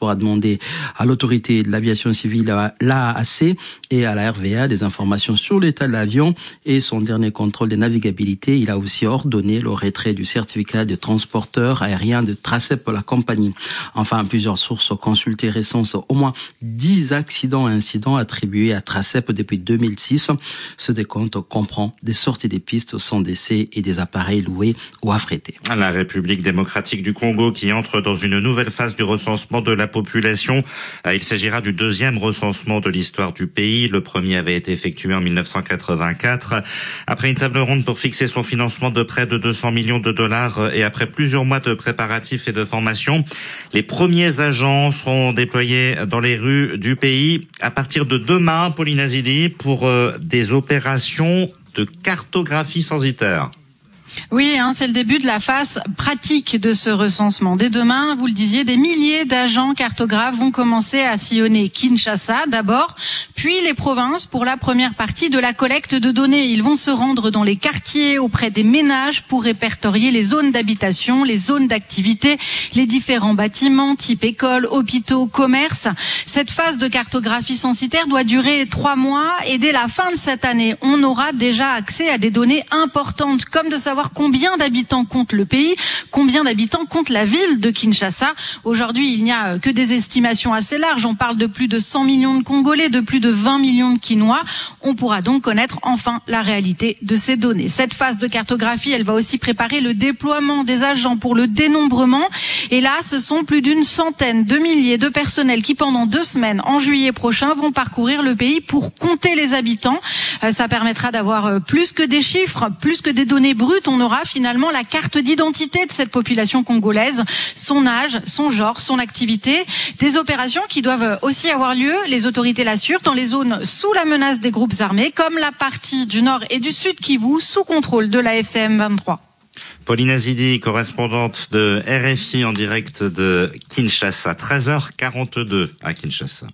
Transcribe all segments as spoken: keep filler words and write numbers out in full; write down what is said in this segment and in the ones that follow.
Transport a demandé à l'autorité de l'aviation civile, à l'A A C et à la R V A des informations sur l'état de l'avion et son dernier contrôle de navigabilité. Il a aussi ordonné le retrait du certificat de transporteur aérien de Tracep pour la compagnie. Enfin, plusieurs sources consultées recensent au moins dix accidents et incidents attribués à Tracep depuis deux mille six. Ce décompte comprend des sorties des pistes sans décès et des appareils loués ou affrétés. La République démocratique du Congo qui entre dans une nouvelle phase du recensement de la population. Il s'agira du deuxième recensement de l'histoire du pays. Le premier avait été effectué en mille neuf cent quatre-vingt-quatre. Après une table ronde pour fixer son financement de près de deux cents millions de dollars et après plusieurs mois de préparatifs et de formation, les premiers agents seront déployés dans les rues du pays à partir de demain, Pauline Azidi, pour euh, des opérations de cartographie censitaire. Oui, hein, c'est le début de la phase pratique de ce recensement. Dès demain, vous le disiez, des milliers d'agents cartographes vont commencer à sillonner Kinshasa d'abord, puis les provinces pour la première partie de la collecte de données. Ils vont se rendre dans les quartiers, auprès des ménages pour répertorier les zones d'habitation, les zones d'activité, les différents bâtiments, type écoles, hôpitaux, commerces. Cette phase de cartographie censitaire doit durer trois mois et dès la fin de cette année, on aura déjà accès à des données importantes, comme de savoir combien d'habitants compte le pays, combien d'habitants compte la ville de Kinshasa. Aujourd'hui, il n'y a que des estimations assez larges. On parle de plus de cent millions de Congolais, de plus de vingt millions de Kinois. On pourra donc connaître enfin la réalité de ces données. Cette phase de cartographie, elle va aussi préparer le déploiement des agents pour le dénombrement. Et là, ce sont plus d'une centaine de milliers de personnels qui, pendant deux semaines, en juillet prochain, vont parcourir le pays pour compter les habitants. Euh, ça permettra d'avoir plus que des chiffres, plus que des données brutes. On aura finalement la carte d'identité de cette population congolaise, son âge, son genre, son activité. Des opérations qui doivent aussi avoir lieu, les autorités l'assurent, dans les zones sous la menace des groupes armés, comme la partie du nord et du sud Kivu, sous contrôle de la F C M vingt-trois. Pauline Azidi, correspondante de R F I en direct de Kinshasa, treize heures quarante-deux à Kinshasa.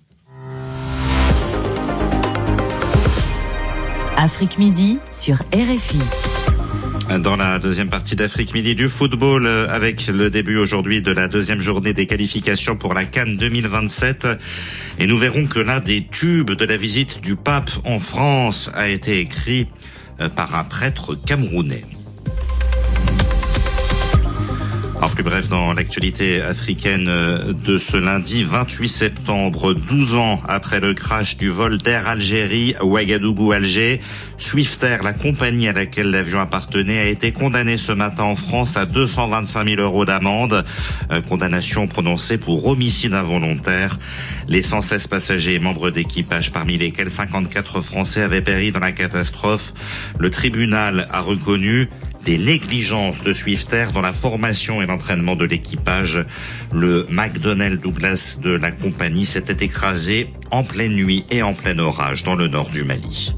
Afrique Midi sur R F I. Dans la deuxième partie d'Afrique Midi du football, avec le début aujourd'hui de la deuxième journée des qualifications pour la CAN deux mille vingt-sept. Et nous verrons que l'un des tubes de la visite du pape en France a été écrit par un prêtre camerounais. En plus bref, dans l'actualité africaine de ce lundi vingt-huit septembre, douze ans après le crash du vol d'Air Algérie Ouagadougou-Alger, Swiftair, la compagnie à laquelle l'avion appartenait, a été condamné ce matin en France à deux cent vingt-cinq mille euros d'amende. Euh, condamnation prononcée pour homicide involontaire. Les cent seize passagers et membres d'équipage, parmi lesquels cinquante-quatre Français, avaient péri dans la catastrophe. Le tribunal a reconnu des négligences de Swiftair dans la formation et l'entraînement de l'équipage. Le McDonnell Douglas de la compagnie s'était écrasé en pleine nuit et en plein orage dans le nord du Mali.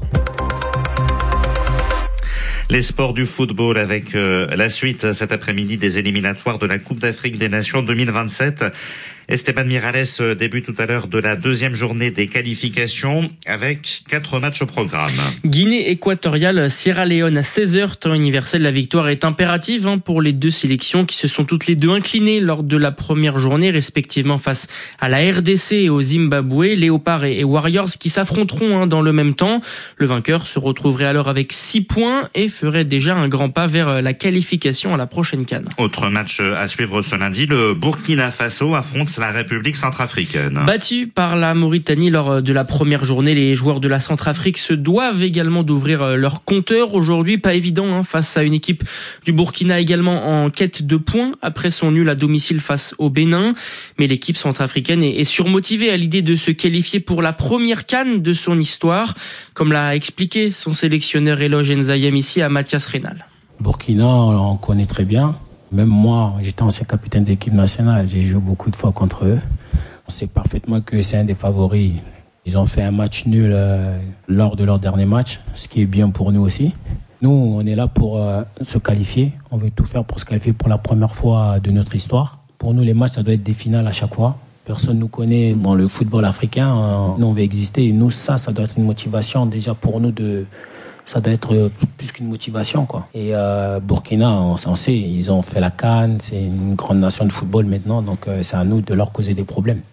Les sports du football avec euh, la suite cet après-midi des éliminatoires de la Coupe d'Afrique des Nations deux mille vingt-sept. Esteban Miralles débute tout à l'heure de la deuxième journée des qualifications avec quatre matchs au programme. Guinée équatoriale, Sierra Leone à seize heures, temps universel. La victoire est impérative hein, pour les deux sélections qui se sont toutes les deux inclinées lors de la première journée, respectivement face à la R D C et au Zimbabwe. Léopards et Warriors qui s'affronteront hein, dans le même temps. Le vainqueur se retrouverait alors avec six points et ferait déjà un grand pas vers la qualification à la prochaine CAN. Autre match à suivre ce lundi, le Burkina Faso affronte la République centrafricaine. Battu par la Mauritanie lors de la première journée, les joueurs de la Centrafrique se doivent également d'ouvrir leur compteur. Aujourd'hui, pas évident hein, face à une équipe du Burkina également en quête de points après son nul à domicile face au Bénin. Mais l'équipe centrafricaine est surmotivée à l'idée de se qualifier pour la première CAN de son histoire, comme l'a expliqué son sélectionneur Eloge Nzayem ici à Mathias Rénal. Burkina, on connaît très bien. Même moi, j'étais ancien capitaine d'équipe nationale. J'ai joué beaucoup de fois contre eux. On sait parfaitement que c'est un des favoris. Ils ont fait un match nul euh, lors de leur dernier match, ce qui est bien pour nous aussi. Nous, on est là pour euh, se qualifier. On veut tout faire pour se qualifier pour la première fois de notre histoire. Pour nous, les matchs, ça doit être des finales à chaque fois. Personne ne nous connaît dans le football africain. Nous, on veut exister. Et nous, ça, ça doit être une motivation déjà pour nous de... Ça doit être plus qu'une motivation, quoi. Et euh, Burkina, on, on sait, ils ont fait la CAN, c'est une grande nation de football maintenant, donc euh, c'est à nous de leur causer des problèmes.